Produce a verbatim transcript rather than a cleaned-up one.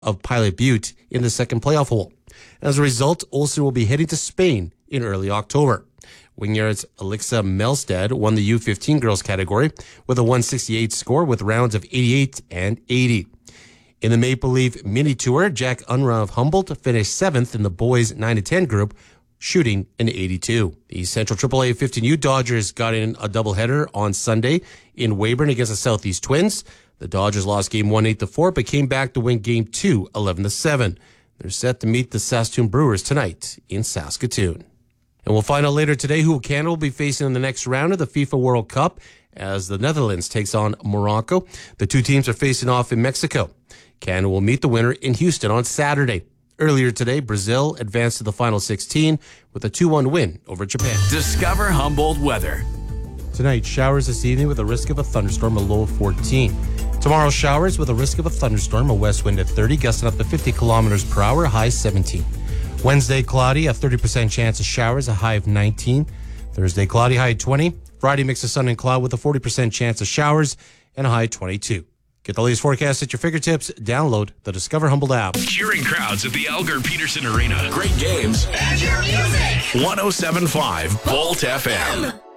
of Pilot Butte in the second playoff hole. As a result, Olsen will be heading to Spain in early October. Wynyard's Alexa Melstead won the U fifteen girls category with a one sixty-eight score with rounds of eighty-eight and eighty. In the Maple Leaf Mini Tour, Jack Unruh of Humboldt finished seventh in the boys nine to ten group, shooting an eighty-two. The Central triple A fifteen U Dodgers got in a doubleheader on Sunday in Weyburn against the Southeast Twins. The Dodgers lost game one eight to four, but came back to win game two eleven to seven. They're set to meet the Saskatoon Brewers tonight in Saskatoon. And we'll find out later today who Canada will be facing in the next round of the FIFA World Cup as the Netherlands takes on Morocco. The two teams are facing off in Mexico. Canada will meet the winner in Houston on Saturday. Earlier today, Brazil advanced to the final sixteen with a two one win over Japan. Discover Humboldt weather. Tonight, showers this evening with a risk of a thunderstorm, a low of fourteen. Tomorrow, showers with a risk of a thunderstorm, a west wind at thirty, gusting up to fifty kilometers per hour, high seventeen. Wednesday, cloudy, a thirty percent chance of showers, a high of nineteen. Thursday, cloudy, high twenty. Friday, mix of sun and cloud with a forty percent chance of showers and a high twenty-two. Get the latest forecast at your fingertips. Download the Discover Humboldt app. Cheering crowds at the Elgar Peterson Arena. Great games. And your music. one oh seven point five Bolt F M.